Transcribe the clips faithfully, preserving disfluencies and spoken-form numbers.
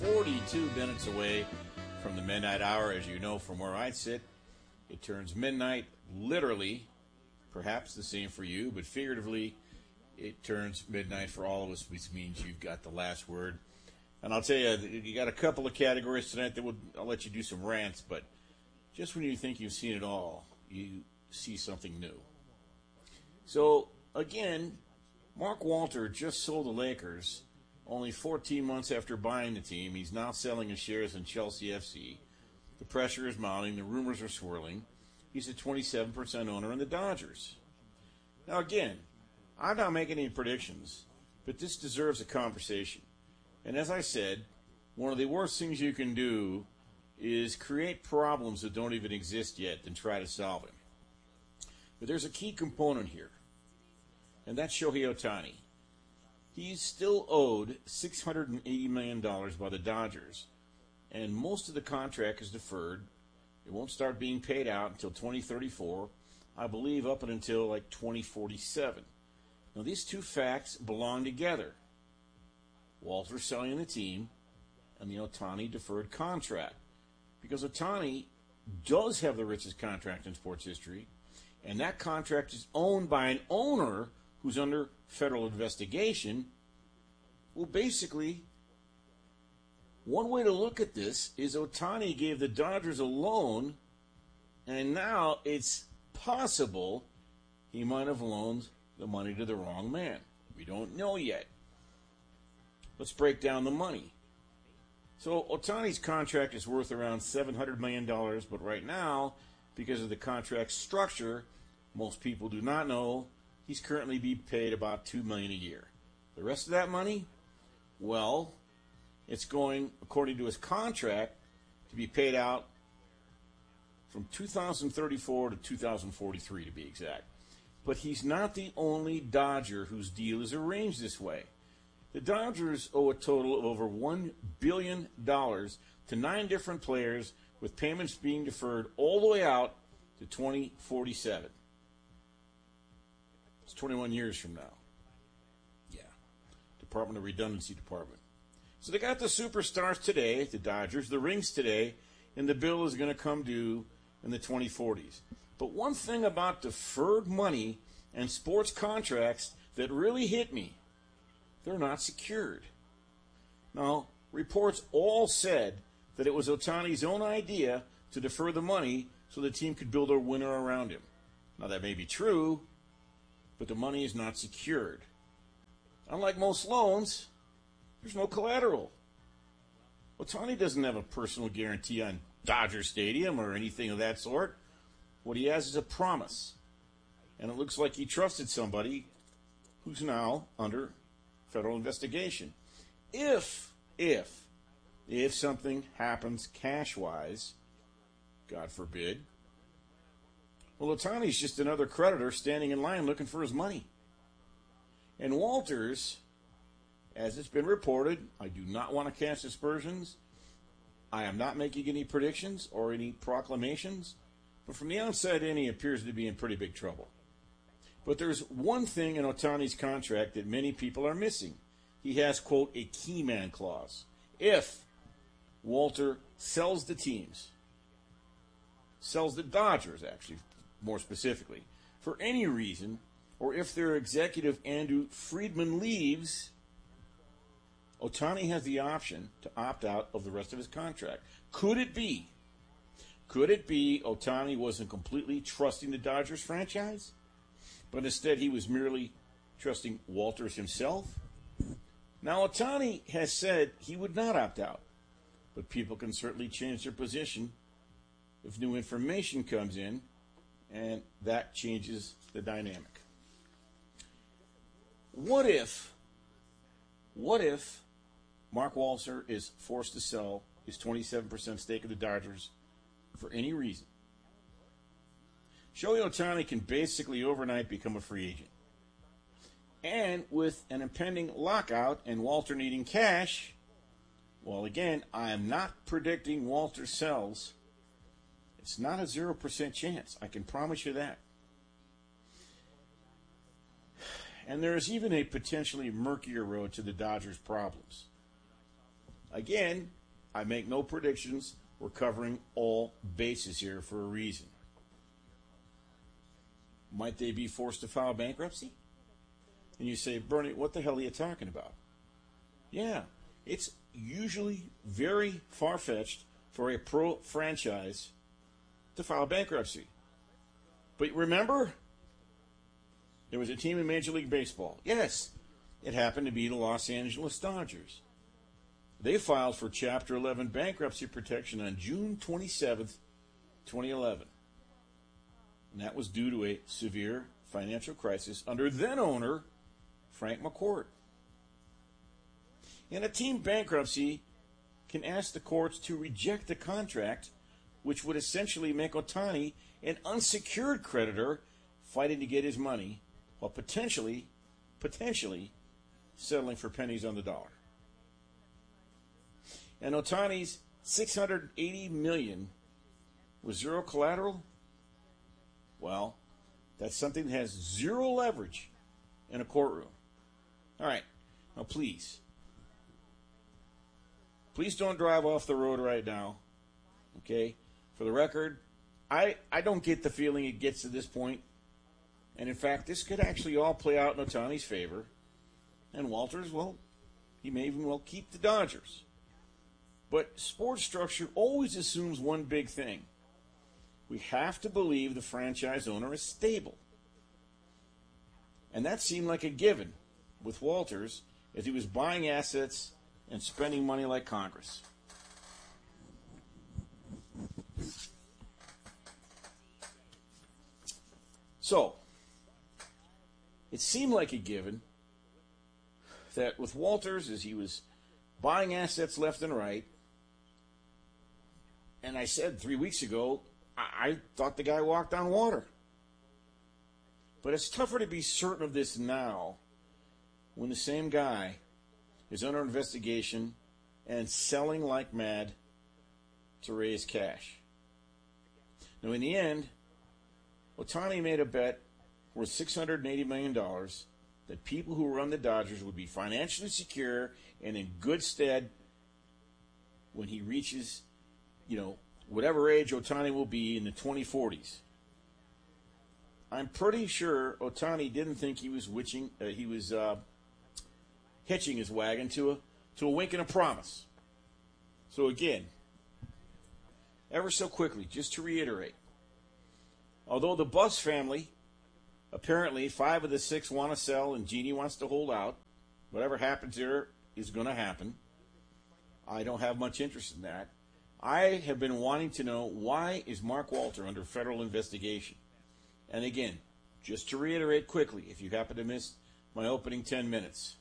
forty-two minutes away from the midnight hour. As you know from where I sit, it turns midnight literally, perhaps the same for you, but figuratively, it turns midnight for all of us, which means you've got the last word. And I'll tell you, you got a couple of categories tonight that will, I'll let you do some rants, but just when you think you've seen it all, you see something new. So, again, Mark Walter just sold the Lakers only fourteen months after buying the team. He's now selling his shares in Chelsea F C. The pressure is mounting. The rumors are swirling. He's a twenty-seven percent owner in the Dodgers. Now, again, I'm not making any predictions, but this deserves a conversation. And as I said, one of the worst things you can do is create problems that don't even exist yet and try to solve them. But there's a key component here, and that's Shohei Ohtani. He's still owed six hundred eighty million dollars by the Dodgers, and most of the contract is deferred. It won't start being paid out until twenty thirty-four, I believe up until like twenty forty-seven. Now, these two facts belong together. Walter selling the team and the Ohtani deferred contract. Because Ohtani does have the richest contract in sports history, and that contract is owned by an owner who's under federal investigation. Well, basically, one way to look at this is Ohtani gave the Dodgers a loan, and now it's possible he might have loaned the money to the wrong man. We don't know yet. Let's break down the money. So Ohtani's contract is worth around seven hundred million dollars, but right now, because of the contract structure, most people do not know, he's currently being paid about two million dollars a year. The rest of that money, well, it's going, according to his contract, to be paid out from two thousand thirty-four to two thousand forty-three, to be exact. But he's not the only Dodger whose deal is arranged this way. The Dodgers owe a total of over one billion dollars to nine different players, with payments being deferred all the way out to twenty forty-seven. It's twenty-one years from now. Yeah. Department of Redundancy Department. So they got the superstars today, the Dodgers, the rings today, and the bill is going to come due in the twenty forties. But one thing about deferred money and sports contracts that really hit me, they're not secured. Now, reports all said that it was Ohtani's own idea to defer the money so the team could build a winner around him. Now, that may be true, but the money is not secured. Unlike most loans, there's no collateral. Ohtani doesn't have a personal guarantee on Dodger Stadium or anything of that sort. What he has is a promise. And it looks like he trusted somebody who's now under federal investigation. If, if, if something happens cash-wise, God forbid, well, Ohtani's just another creditor standing in line looking for his money. And Walters, as it's been reported, I do not want to cast aspersions. I am not making any predictions or any proclamations, but from the outside in, he appears to be in pretty big trouble. But there's one thing in Ohtani's contract that many people are missing. He has, quote, a key man clause. If Walter sells the teams, sells the Dodgers, actually, more specifically, for any reason, or if their executive Andrew Friedman leaves, Ohtani has the option to opt out of the rest of his contract. Could it be? Could it be Ohtani wasn't completely trusting the Dodgers franchise, but instead he was merely trusting Walters himself? Now, Ohtani has said he would not opt out, but people can certainly change their position if new information comes in, and that changes the dynamic. What if, what if Mark Walter is forced to sell his twenty-seven percent stake of the Dodgers for any reason? Shohei Ohtani can basically overnight become a free agent. And with an impending lockout and Walter needing cash, well, again, I am not predicting Walter sells. It's not a zero percent chance. I can promise you that. And there is even a potentially murkier road to the Dodgers' problems. Again, I make no predictions. We're covering all bases here for a reason. Might they be forced to file bankruptcy? And you say, Bernie, what the hell are you talking about? Yeah, it's usually very far-fetched for a pro franchise to file bankruptcy. But remember, there was a team in Major League Baseball. Yes, it happened to be the Los Angeles Dodgers. They filed for Chapter eleven bankruptcy protection on June twenty-seventh, twenty eleven. And that was due to a severe financial crisis under then-owner Frank McCourt. And a team bankruptcy can ask the courts to reject the contract, which would essentially make Ohtani an unsecured creditor fighting to get his money while potentially, potentially settling for pennies on the dollar. And Ohtani's six hundred eighty million dollars with zero collateral? Well, that's something that has zero leverage in a courtroom. All right, now please, please don't drive off the road right now, okay? For the record, I, I don't get the feeling it gets to this point. And in fact, this could actually all play out in Ohtani's favor. And Walters, well, he may even well keep the Dodgers. But sports structure always assumes one big thing. We have to believe the franchise owner is stable. And that seemed like a given with Walters as he was buying assets and spending money like Congress. So, it seemed like a given that with Walters, as he was buying assets left and right, and I said three weeks ago, I, I thought the guy walked on water. But it's tougher to be certain of this now when the same guy is under investigation and selling like mad to raise cash. Now, in the end, Ohtani made a bet worth six hundred eighty million dollars that people who run the Dodgers would be financially secure and in good stead when he reaches, you know, whatever age Ohtani will be in the twenty forties. I'm pretty sure Ohtani didn't think he was witching, uh, he was uh, hitching his wagon to a to a wink and a promise. So again, ever so quickly, just to reiterate, although the Buss family, apparently five of the six want to sell and Jeannie wants to hold out, whatever happens there is going to happen. I don't have much interest in that. I have been wanting to know, why is Mark Walter under federal investigation? And again, just to reiterate quickly, if you happen to miss my opening ten minutes,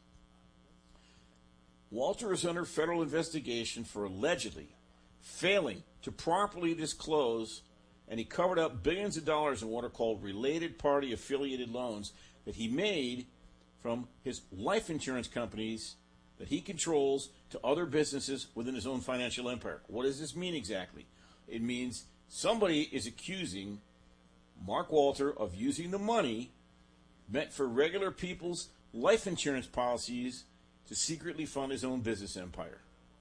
Walter is under federal investigation for allegedly failing to properly disclose, and he covered up billions of dollars in what are called related party affiliated loans that he made from his life insurance companies that he controls to other businesses within his own financial empire. What does this mean exactly? It means somebody is accusing Mark Walter of using the money meant for regular people's life insurance policies to secretly fund his own business empire.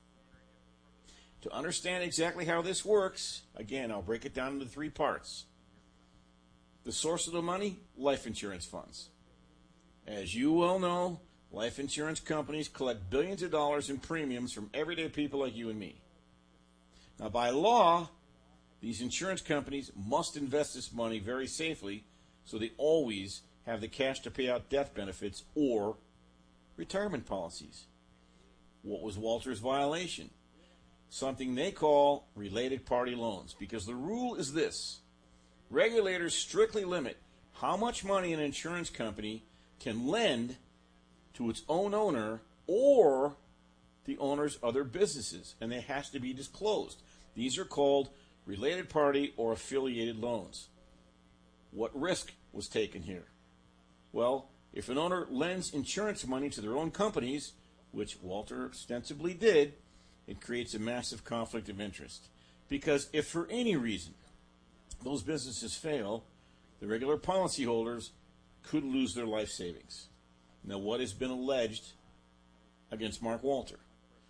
To understand exactly how this works, again, I'll break it down into three parts. The source of the money, life insurance funds. As you well know, life insurance companies collect billions of dollars in premiums from everyday people like you and me. Now, by law, these insurance companies must invest this money very safely so they always have the cash to pay out death benefits or retirement policies. What was Walter's violation? Something they call related party loans, because the rule is this: regulators strictly limit how much money an insurance company can lend to its own owner or the owner's other businesses, and it has to be disclosed. These are called related party or affiliated loans. What risk was taken here? Well, if an owner lends insurance money to their own companies, which Walter ostensibly did, it creates a massive conflict of interest. Because if for any reason those businesses fail, the regular policyholders could lose their life savings. Now, what has been alleged against Mark Walter?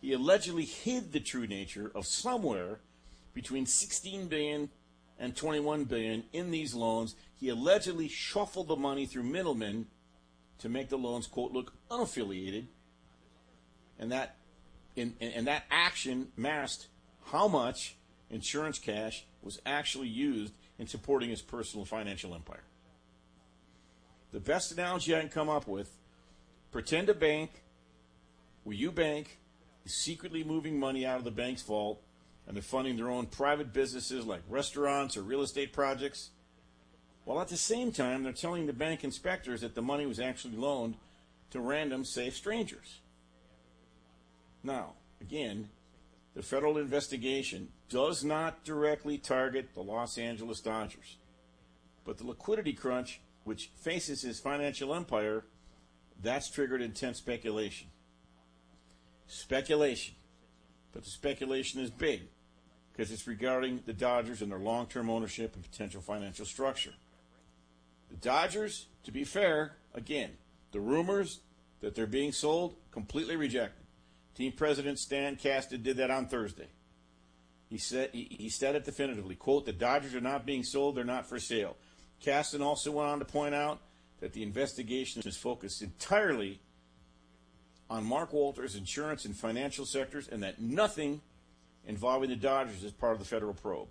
he allegedly hid the true nature of somewhere between sixteen billion dollars and twenty-one billion dollars in these loans. He allegedly shuffled the money through middlemen to make the loans, quote, look unaffiliated. And that, in, and that action masked how much insurance cash was actually used in supporting his personal financial empire. The best analogy I can come up with, pretend a bank where you bank is secretly moving money out of the bank's vault and they're funding their own private businesses like restaurants or real estate projects, while at the same time they're telling the bank inspectors that the money was actually loaned to random safe strangers. Now, again, the federal investigation does not directly target the Los Angeles Dodgers, but the liquidity crunch which faces his financial empire, that's triggered intense speculation. Speculation. But the speculation is big because it's regarding the Dodgers and their long-term ownership and potential financial structure. The Dodgers, to be fair, again, the rumors that they're being sold, completely rejected. Team president Stan Kasten did that on Thursday. He said he, he said it definitively, quote, the Dodgers are not being sold, they're not for sale. Kasten also went on to point out that the investigation is focused entirely on Mark Walters' insurance and financial sectors and that nothing involving the Dodgers is part of the federal probe.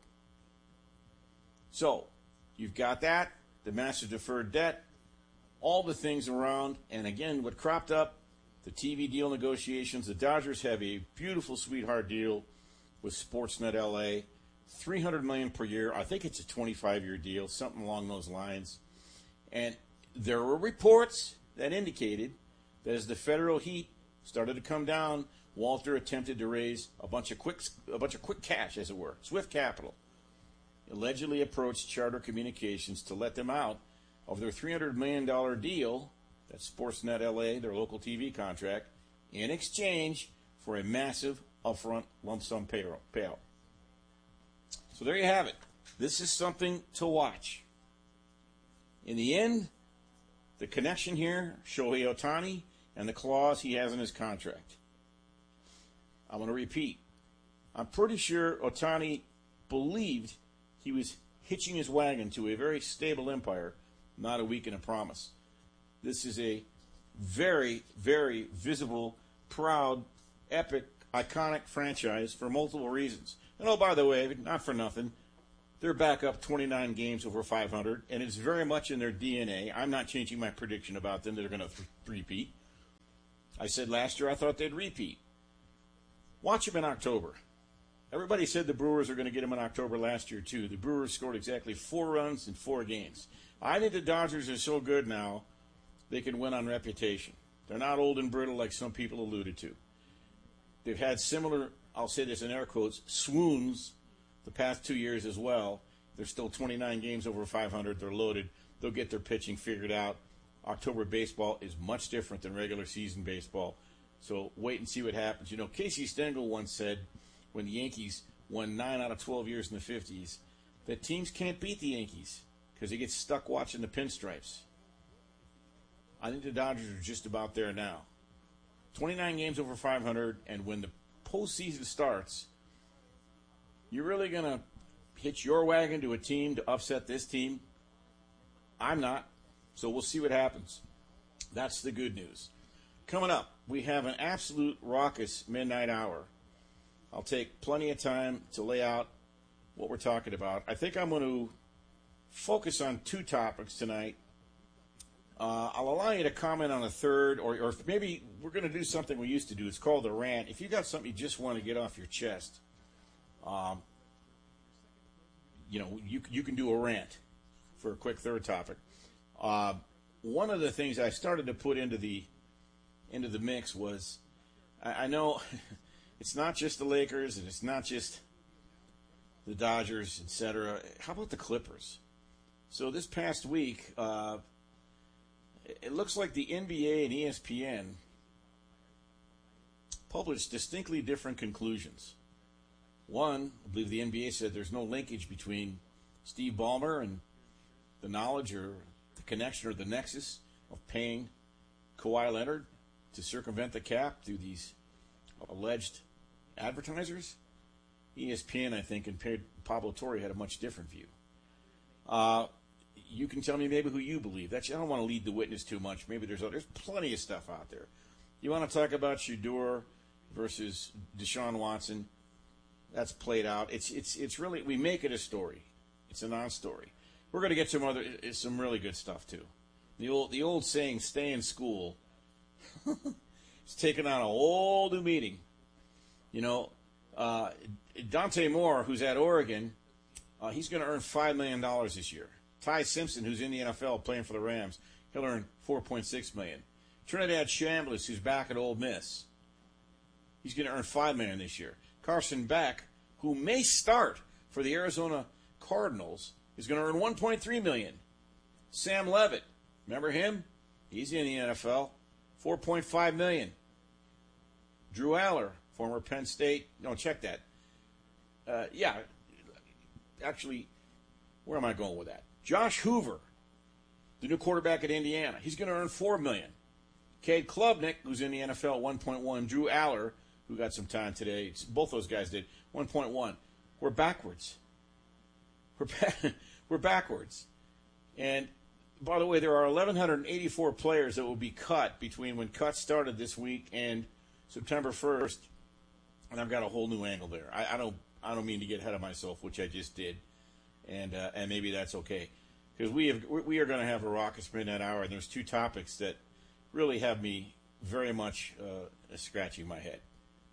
So, you've got that, the massive deferred debt, all the things around, and again, what cropped up, the T V deal negotiations. The Dodgers have a beautiful sweetheart deal with Sportsnet L A, three hundred million dollars per year. I think it's a twenty-five year deal, something along those lines. And there were reports that indicated that as the federal heat started to come down, Walter attempted to raise a bunch of quick, a bunch of quick cash, as it were, swift capital. Allegedly approached Charter Communications to let them out of their three hundred million dollars deal, that's Sportsnet L A, their local T V contract, in exchange for a massive upfront lump sum payroll, payout. So there you have it. This is something to watch. In the end, the connection here, Shohei Ohtani, and the clause he has in his contract. I want to repeat. I'm pretty sure Ohtani believed he was hitching his wagon to a very stable empire, not a week in a promise. This is a very, very visible, proud, epic, iconic franchise for multiple reasons. And oh, by the way, not for nothing, they're back up twenty-nine games over five hundred, and it's very much in their D N A. I'm not changing my prediction about them. They're going to th- repeat. I said last year I thought they'd repeat. Watch them in October. Everybody said the Brewers are going to get them in October last year, too. The Brewers scored exactly four runs in four games. I think the Dodgers are so good now, they can win on reputation. They're not old and brittle like some people alluded to. They've had similar, I'll say this in air quotes, swoons the past two years as well. They're still twenty-nine games over five hundred. They're loaded. They'll get their pitching figured out. October baseball is much different than regular season baseball. So wait and see what happens. You know, Casey Stengel once said when the Yankees won nine out of twelve years in the fifties that teams can't beat the Yankees because they get stuck watching the pinstripes. I think the Dodgers are just about there now. twenty-nine games over five hundred, and when the postseason starts, you're really going to hitch your wagon to a team to upset this team? I'm not, so we'll see what happens. That's the good news. Coming up, we have an absolute raucous midnight hour. I'll take plenty of time to lay out what we're talking about. I think I'm going to focus on two topics tonight. Uh, I'll allow you to comment on a third, or, or maybe we're going to do something we used to do. It's called a rant. If you got something you just want to get off your chest, um, you know, you you can do a rant for a quick third topic. Uh, one of the things I started to put into the into the mix was, I, I know it's not just the Lakers and it's not just the Dodgers, et cetera. How about the Clippers? So this past week, uh, it looks like the N B A and E S P N published distinctly different conclusions. One, I believe the N B A said there's no linkage between Steve Ballmer and the knowledge or the connection or the nexus of paying Kawhi Leonard to circumvent the cap through these alleged advertisers? E S P N, I think, and Pablo Torre had a much different view. Uh, you can tell me maybe who you believe. That's, I don't want to lead the witness too much. Maybe there's there's plenty of stuff out there. You want to talk about Shedeur versus Deshaun Watson? That's played out. It's it's it's really, we make it a story. It's a non-story. We're going to get some other some really good stuff too. The old the old saying, "Stay in school," it's taken on a whole new meaning. You know, uh, Dante Moore, who's at Oregon, uh, he's going to earn five million dollars this year. Ty Simpson, who's in the N F L playing for the Rams, he'll earn four point six million dollars. Trinidad Chambliss, who's back at Ole Miss, he's going to earn five million dollars this year. Carson Beck, who may start for the Arizona Cardinals, is going to earn one point three million dollars. Sam Levitt, remember him? He's in the N F L, four point five million dollars. Drew Aller, former Penn State, no, check that. Uh, yeah, actually, where am I going with that? Josh Hoover, the new quarterback at Indiana, he's going to earn four million dollars. Cade Klubnik, who's in the N F L, one point one. Drew Aller, who got some time today, both those guys did, one point one. We're backwards. We're, ba- we're backwards. And, by the way, there are eleven eighty-four players that will be cut between when cuts started this week and September first. And I've got a whole new angle there. I, I don't I don't mean to get ahead of myself, which I just did. And uh, and maybe that's okay. Because we, have, we are going to have a raucous midnight hour, and there's two topics that really have me very much uh, scratching my head.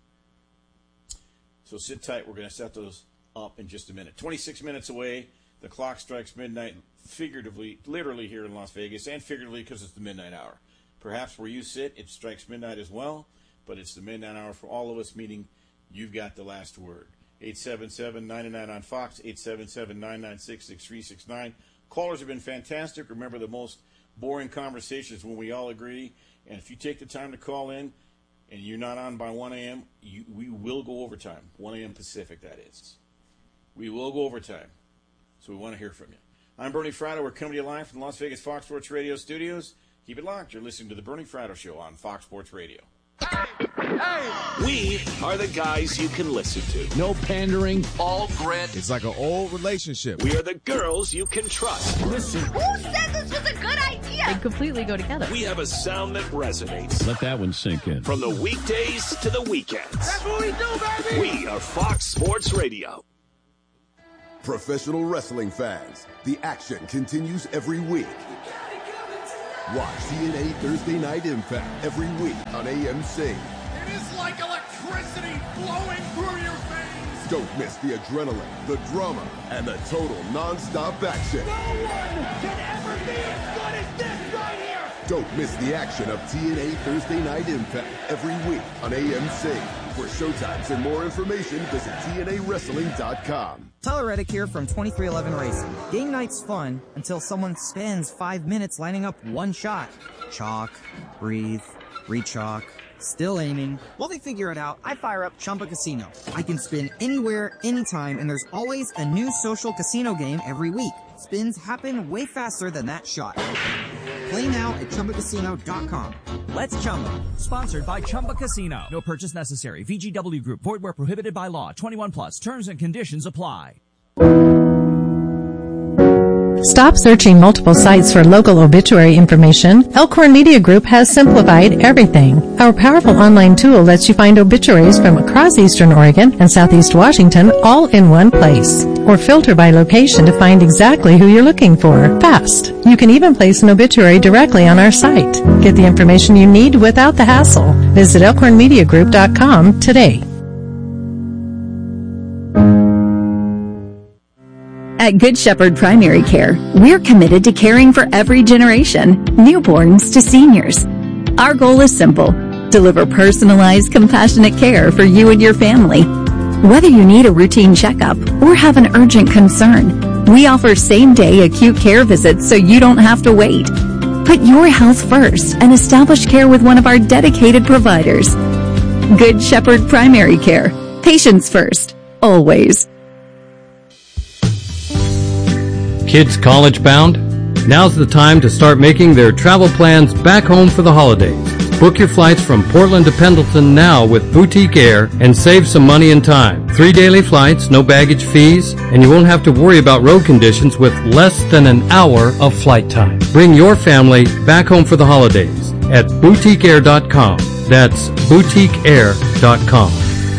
So sit tight. We're going to set those up in just a minute. twenty-six minutes away. The clock strikes midnight, figuratively, literally here in Las Vegas, and figuratively because it's the midnight hour. Perhaps where you sit, it strikes midnight as well, but it's the midnight hour for all of us, meaning you've got the last word. eight seven seven, nine nine on Fox, eight seven seven, nine nine six, six three six nine. Callers have been fantastic. Remember, the most boring conversations when we all agree. And if you take the time to call in and you're not on by one a.m., you, we will go overtime. one a.m. Pacific, that is. We will go overtime. So we want to hear from you. I'm Bernie Fratto. We're coming to you live from the Las Vegas Fox Sports Radio studios. Keep it locked. You're listening to the Bernie Fratto Show on Fox Sports Radio. Hey, hey. We are the guys you can listen to. No pandering. All grit. It's like an old relationship. We are the girls you can trust. Listen. Who said this was a good idea? They completely go together. We have a sound that resonates. Let that one sink in. From the weekdays to the weekends. That's what we do, baby. We are Fox Sports Radio. Professional wrestling fans, the action continues every week. Watch T N A Thursday Night Impact every week on A M C. It is like electricity flowing through your veins. Don't miss the adrenaline, the drama, and the total non-stop action. No one can ever be as good as this right here. Don't miss the action of T N A Thursday Night Impact every week on A M C. For showtimes and more information, visit T N A wrestling dot com. Tyler Reddick here from twenty-three eleven Racing. Game night's fun until someone spends five minutes lining up one shot. Chalk, breathe, re-chalk, still aiming. While they figure it out, I fire up Chumba Casino. I can spin anywhere, anytime, and there's always a new social casino game every week. Spins happen way faster than that shot. Play now at Chumba Casino dot com. Let's Chumba. Sponsored by Chumba Casino. No purchase necessary. V G W Group. Void where prohibited by law. twenty-one plus. Terms and conditions apply. Stop searching multiple sites for local obituary information. Elkhorn Media Group has simplified everything. Our powerful online tool lets you find obituaries from across Eastern Oregon and Southeast Washington all in one place. Or filter by location to find exactly who you're looking for. Fast. You can even place an obituary directly on our site. Get the information you need without the hassle. Visit elkhorn media group dot com today. At Good Shepherd Primary Care, we're committed to caring for every generation, newborns to seniors. Our goal is simple: deliver personalized, compassionate care for you and your family. Whether you need a routine checkup or have an urgent concern, we offer same-day acute care visits so you don't have to wait. Put your health first and establish care with one of our dedicated providers. Good Shepherd Primary Care. Patients first, always. Kids college bound? Now's the time to start making their travel plans back home for the holidays. Book your flights from Portland to Pendleton now with Boutique Air and save some money and time. Three daily flights, no baggage fees, and you won't have to worry about road conditions with less than an hour of flight time. Bring your family back home for the holidays at boutique air dot com. That's boutique air dot com.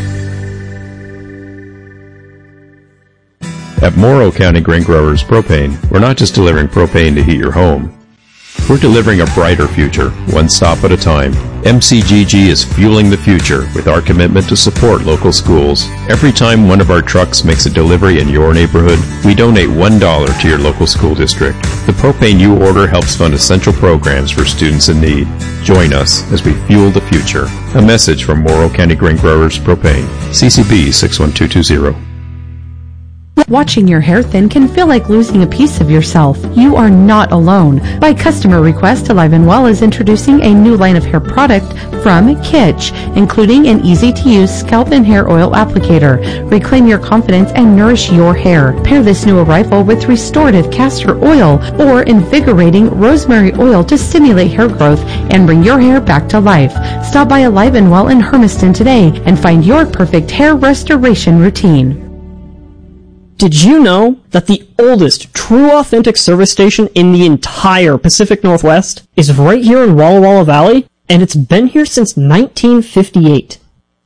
At Morrow County Grain Growers Propane, we're not just delivering propane to heat your home. We're delivering a brighter future, one stop at a time. M C G G is fueling the future with our commitment to support local schools. Every time one of our trucks makes a delivery in your neighborhood, we donate one dollar to your local school district. The propane you order helps fund essential programs for students in need. Join us as we fuel the future. A message from Morrow County Grain Growers Propane. C C B six one two two zero. Watching your hair thin can feel like losing a piece of yourself. You are not alone. By customer request, Alive and Well is introducing a new line of hair product from Kitsch, including an easy-to-use scalp and hair oil applicator. Reclaim your confidence and nourish your hair. Pair this new arrival with restorative castor oil or invigorating rosemary oil to stimulate hair growth and bring your hair back to life. Stop by Alive and Well in Hermiston today and find your perfect hair restoration routine. Did you know that the oldest true authentic service station in the entire Pacific Northwest is right here in Walla Walla Valley? And it's been here since nineteen fifty-eight.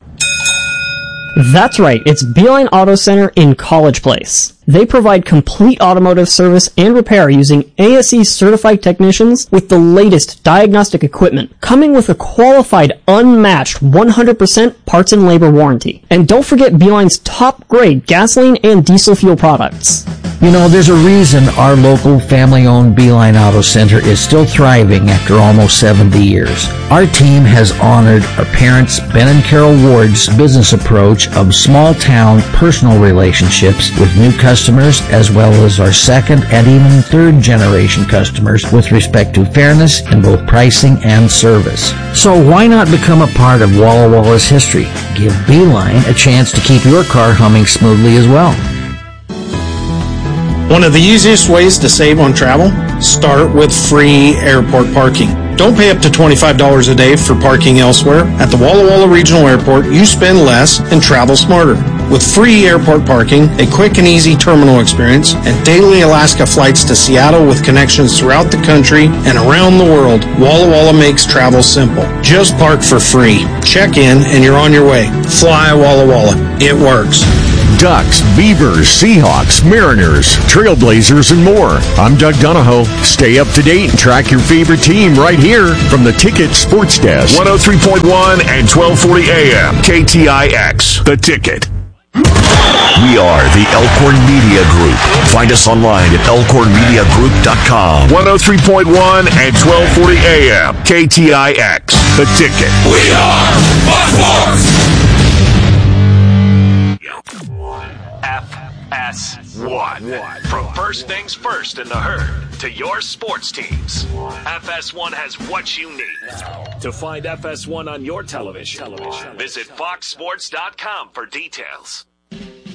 That's right, it's Beeline Auto Center in College Place. They provide complete automotive service and repair using A S E certified technicians with the latest diagnostic equipment, coming with a qualified, unmatched one hundred percent parts and labor warranty. And don't forget Beeline's top-grade gasoline and diesel fuel products. You know, there's a reason our local family-owned Beeline Auto Center is still thriving after almost seventy years. Our team has honored our parents, Ben and Carol Ward's business approach of small-town personal relationships with new customers, as well as our second and even third-generation customers with respect to fairness in both pricing and service. So why not become a part of Walla Walla's history? Give Beeline a chance to keep your car humming smoothly as well. One of the easiest ways to save on travel? Start with free airport parking. Don't pay up to twenty-five dollars a day for parking elsewhere. At the Walla Walla Regional Airport, you spend less and travel smarter. With free airport parking, a quick and easy terminal experience, and daily Alaska flights to Seattle with connections throughout the country and around the world, Walla Walla makes travel simple. Just park for free. Check in and you're on your way. Fly Walla Walla. It works. Ducks, Beavers, Seahawks, Mariners, Trailblazers, and more. I'm Doug Donahoe. Stay up to date and track your favorite team right here from the Ticket Sports Desk. one oh three point one and twelve forty A M. K T I X. The Ticket. We are the Elkhorn Media Group. Find us online at elkhorn media group dot com. one oh three point one and twelve forty A M. K T I X. The Ticket. We are Fox Sports. F S one. From first things first in the herd to your sports teams, F S one has what you need. To find F S one on your television, visit fox sports dot com for details.